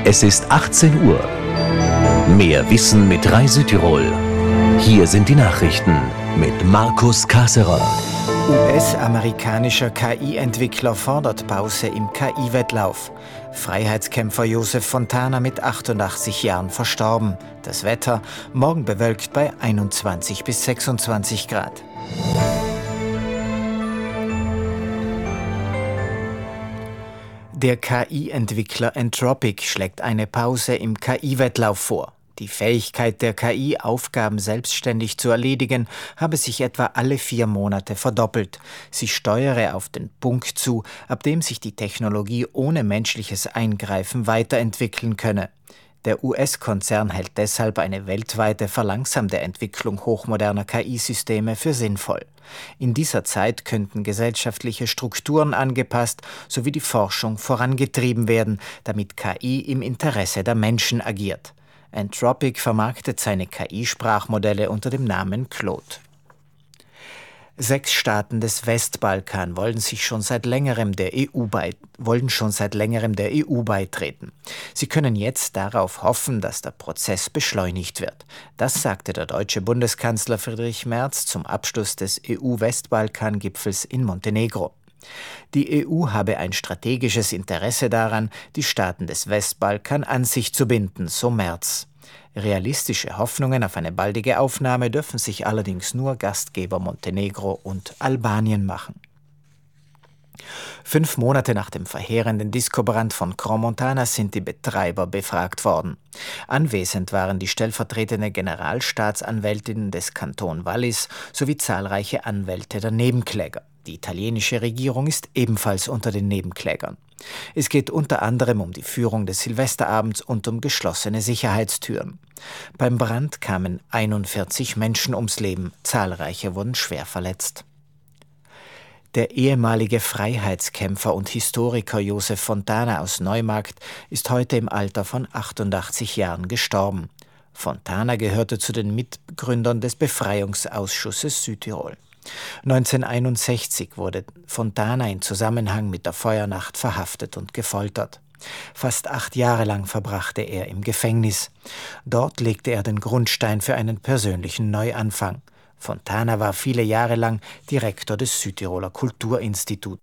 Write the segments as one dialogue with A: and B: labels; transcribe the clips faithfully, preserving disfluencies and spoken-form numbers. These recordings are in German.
A: Es ist achtzehn Uhr. Mehr Wissen mit Rai Südtirol. Hier sind die Nachrichten mit Markus Kaserer.
B: U S-amerikanischer K I-Entwickler fordert Pause im K I-Wettlauf. Freiheitskämpfer Joseph Fontana mit achtundachtzig Jahren verstorben. Das Wetter morgen bewölkt bei einundzwanzig bis sechsundzwanzig Grad. Der K I-Entwickler Anthropic schlägt eine Pause im K I-Wettlauf vor. Die Fähigkeit der K I, Aufgaben selbstständig zu erledigen, habe sich etwa alle vier Monate verdoppelt. Sie steuere auf den Punkt zu, ab dem sich die Technologie ohne menschliches Eingreifen weiterentwickeln könne. Der U S-Konzern hält deshalb eine weltweite verlangsamte Entwicklung hochmoderner K I-Systeme für sinnvoll. In dieser Zeit könnten gesellschaftliche Strukturen angepasst sowie die Forschung vorangetrieben werden, damit K I im Interesse der Menschen agiert. Anthropic vermarktet seine K I-Sprachmodelle unter dem Namen Claude. Sechs Staaten des Westbalkan wollen sich schon seit längerem der E U bei, wollen schon seit längerem der E U beitreten. Sie können jetzt darauf hoffen, dass der Prozess beschleunigt wird. Das sagte der deutsche Bundeskanzler Friedrich Merz zum Abschluss des E U-Westbalkan-Gipfels in Montenegro. Die E U habe ein strategisches Interesse daran, die Staaten des Westbalkan an sich zu binden, so Merz. Realistische Hoffnungen auf eine baldige Aufnahme dürfen sich allerdings nur Gastgeber Montenegro und Albanien machen. Fünf Monate nach dem verheerenden Discobrand von Crans-Montana sind die Betreiber befragt worden. Anwesend waren die stellvertretende Generalstaatsanwältin des Kanton Wallis sowie zahlreiche Anwälte der Nebenkläger. Die italienische Regierung ist ebenfalls unter den Nebenklägern. Es geht unter anderem um die Führung des Silvesterabends und um geschlossene Sicherheitstüren. Beim Brand kamen einundvierzig Menschen ums Leben, zahlreiche wurden schwer verletzt. Der ehemalige Freiheitskämpfer und Historiker Joseph Fontana aus Neumarkt ist heute im Alter von achtundachtzig Jahren gestorben. Fontana gehörte zu den Mitgründern des Befreiungsausschusses Südtirol. neunzehnhunderteinundsechzig wurde Fontana in Zusammenhang mit der Feuernacht verhaftet und gefoltert. Fast acht Jahre lang verbrachte er im Gefängnis. Dort legte er den Grundstein für einen persönlichen Neuanfang. Fontana war viele Jahre lang Direktor des Südtiroler Kulturinstituts.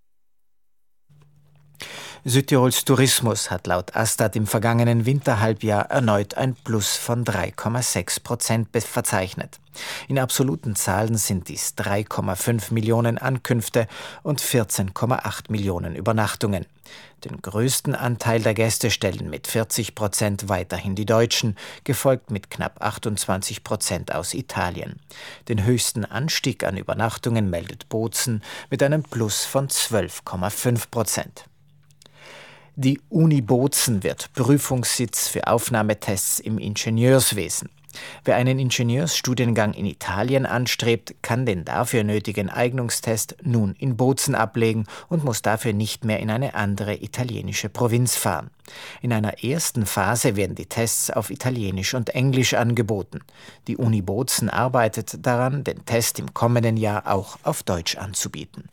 B: Südtirols Tourismus hat laut Astat im vergangenen Winterhalbjahr erneut ein Plus von drei Komma sechs Prozent verzeichnet. In absoluten Zahlen sind dies drei Komma fünf Millionen Ankünfte und vierzehn Komma acht Millionen Übernachtungen. Den größten Anteil der Gäste stellen mit vierzig Prozent weiterhin die Deutschen, gefolgt mit knapp achtundzwanzig Prozent aus Italien. Den höchsten Anstieg an Übernachtungen meldet Bozen mit einem Plus von zwölf Komma fünf Prozent. Die Uni Bozen wird Prüfungssitz für Aufnahmetests im Ingenieurswesen. Wer einen Ingenieursstudiengang in Italien anstrebt, kann den dafür nötigen Eignungstest nun in Bozen ablegen und muss dafür nicht mehr in eine andere italienische Provinz fahren. In einer ersten Phase werden die Tests auf Italienisch und Englisch angeboten. Die Uni Bozen arbeitet daran, den Test im kommenden Jahr auch auf Deutsch anzubieten.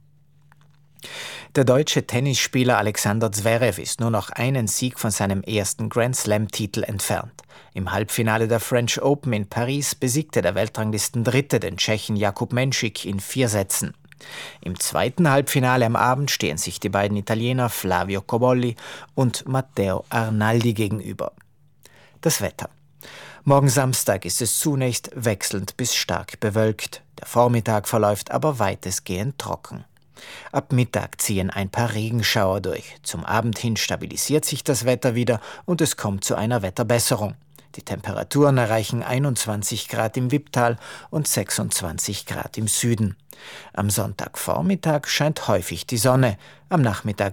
B: Der deutsche Tennisspieler Alexander Zverev ist nur noch einen Sieg von seinem ersten Grand-Slam-Titel entfernt. Im Halbfinale der French Open in Paris besiegte der Weltranglistendritte den Tschechen Jakub Menšík in vier Sätzen. Im zweiten Halbfinale am Abend stehen sich die beiden Italiener Flavio Cobolli und Matteo Arnaldi gegenüber. Das Wetter. Morgen Samstag ist es zunächst wechselnd bis stark bewölkt. Der Vormittag verläuft aber weitestgehend trocken. Ab Mittag ziehen ein paar Regenschauer durch. Zum Abend hin stabilisiert sich das Wetter wieder und es kommt zu einer Wetterbesserung. Die Temperaturen erreichen einundzwanzig Grad im Wipptal und sechsundzwanzig Grad im Süden. Am Sonntagvormittag scheint häufig die Sonne, am Nachmittag